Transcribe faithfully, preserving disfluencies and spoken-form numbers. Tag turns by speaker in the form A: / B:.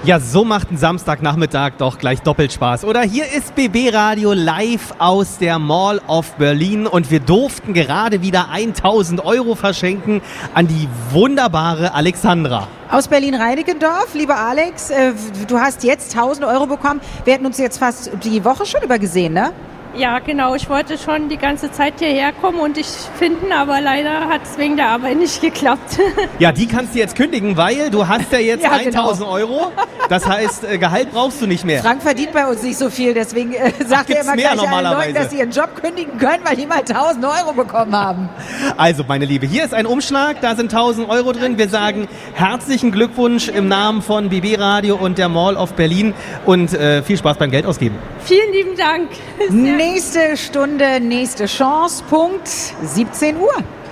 A: Ja, so macht ein Samstagnachmittag doch gleich doppelt Spaß. Oder hier ist B B Radio live aus der Mall of Berlin und wir durften gerade wieder tausend Euro verschenken an die wunderbare Alexandra.
B: Aus Berlin-Reinickendorf, lieber Alex, äh, du hast jetzt tausend Euro bekommen. Wir hätten uns jetzt fast die Woche schon über gesehen, ne?
C: Ja, genau. Ich wollte schon die ganze Zeit hierher kommen und dich finden, aber leider hat es wegen der Arbeit nicht geklappt.
A: Ja, die kannst du jetzt kündigen, weil du hast ja jetzt
B: Ja, genau.
A: tausend Euro. Das heißt, äh, Gehalt brauchst du nicht mehr.
B: Frank verdient bei uns nicht so viel, deswegen äh, sagt er
A: gibt's
B: immer
A: mehr
B: gleich allen
A: normalerweise?
B: Leuten, dass sie ihren Job kündigen können, weil die mal tausend Euro bekommen haben.
A: Also, meine Liebe, hier ist ein Umschlag, da sind tausend Euro drin. Wir sagen herzlichen Glückwunsch im Namen von B B Radio und der Mall of Berlin und äh, viel Spaß beim Geld ausgeben.
C: Vielen lieben Dank. Sehr
B: Nächste Stunde, nächste Chance, Punkt siebzehn Uhr.